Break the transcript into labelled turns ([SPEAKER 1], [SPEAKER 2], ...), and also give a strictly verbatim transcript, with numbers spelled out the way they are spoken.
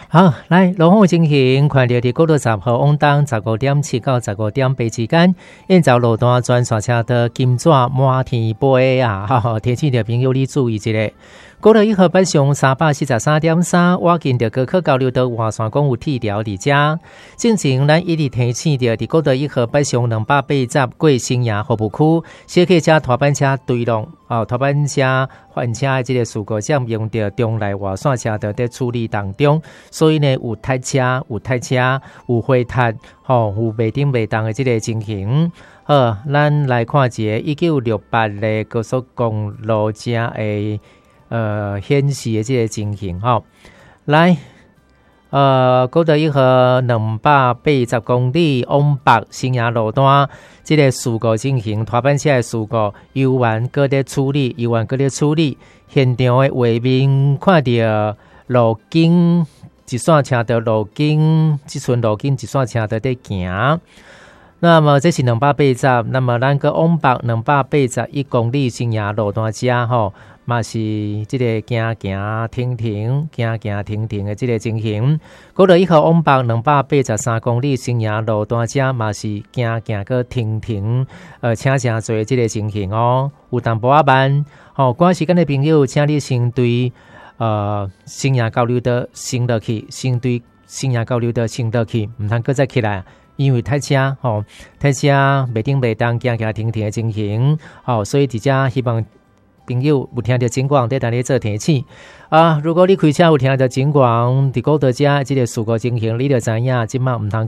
[SPEAKER 1] 好，来路况情形，看到伫国道十号往东十五点七到十五点八之间，现在路段专线车道金纸满天飞啊！哈哈，提醒着朋友你注意一下。国道一号北上三百四十三点三，我近着高科交流道换线讲有铁条伫遮。进前咱一直提醒着伫国道一号北上两百八十过新营服务区，小客车、拖板车对拢哦，拖板车、换车的这个事故占用着中内外线车道在处理当中，所以呢有塞车、有塞车、有灰塌，吼、哦、有袂顶袂动的这个情形。好，咱来看一个一九六八的高速公路遮的。呃，显示的这个情形吼、哦，来，呃，国道一号两百八十公里往北新营路段，这个事故情形，拖板车的事故，油源搁在处理，油源搁在处理，现场的画面看到路径一线车道路径，这顺路径一线车道在行。那么这是两百八十，那么咱个往北两百八十一公里新营路段遮吼。嘛是这个行行停停、行行停停的这个情形。国道一号往北两百八十三公里新营路段遮嘛是行行个停停，呃，请诚侪这个情形哦，有淡薄仔慢。吼、哦，赶时间的朋友，请你先对呃新营交流道先落去，先对新营交流道先落去，唔通搁再起来。因为塞车，吼、哦，塞车袂顶袂当，行行停停的情形，哦，所以伫遮希望。朋友有听到警广在等你做提醒啊！如果你开车有听到警广，伫高道遮即个事故情形，你就知影，即马毋通